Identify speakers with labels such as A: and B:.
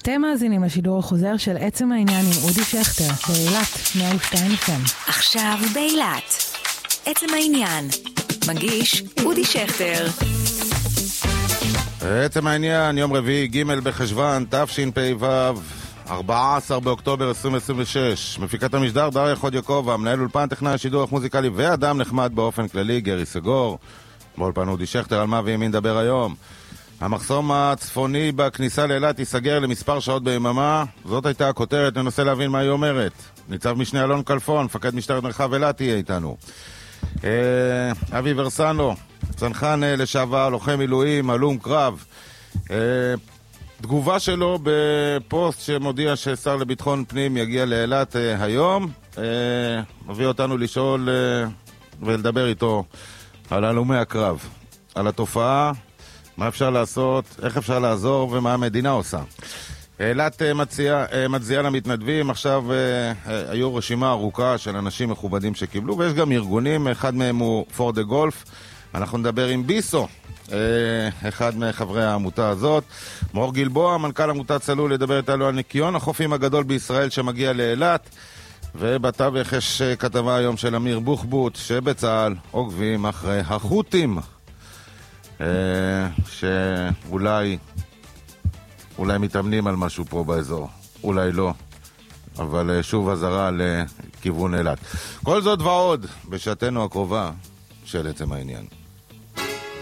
A: אתם מאזינים לשידור החוזר של עצם העניין עם אודי שכטר, באילת 102 FM.
B: עכשיו באילת. עצם העניין. מגיש אודי שכטר.
C: עצם העניין, יום רביעי, ג' בחשוון, תשפ"ו, 14 באוקטובר 2026. מפיקת המשדר דריה חודיוקובה, מנהל אולפן טכנאי השידור המוזיקלי ואדם נחמד באופן כללי, גרי סגור. באולפן אודי שכטר, על מה וימין נדבר היום. המחסום הצפוני בכניסה לאילת ייסגר למספר שעות ביממה. זאת הייתה הכותרת, ננסה להבין מה היא אומרת. ניצב משנה אלון כלפון, מפקד משטרת מרחב אילת, יהיה איתנו. אבי ורסנו, צנחן לשעבר, לוחם מילואים, הלום קרב. תגובה שלו בפוסט שמודיע ששר לביטחון פנים יגיע לאילת היום. מביא אותנו לשאול ולדבר איתו על הלומי הקרב, על התופעה, מה אפשר לעשות, איך אפשר לעזור ומה המדינה עושה. אילת מציעה למתנדבים. עכשיו היו רשימה ארוכה של אנשים מכובדים שקיבלו, ויש גם ארגונים, אחד מהם הוא פור דה גולף. אנחנו נדבר עם ביסו, אחד מחברי העמותה הזאת. מאור גלבוע, מנכ"ל עמותת צלול, ידבר איתנו על ניקיון החופים הגדול בישראל שמגיע לאילת. ובתווך יש כתבה היום של אמיר בוחבוט, שבצהל עוקבים אחרי החות'ים, שאולי מתאמנים על משהו פה באזור, אולי לא, אבל שוב הזרה לכיוון אילת. כל זאת ועוד בשעתנו הקרובה של עצם העניין.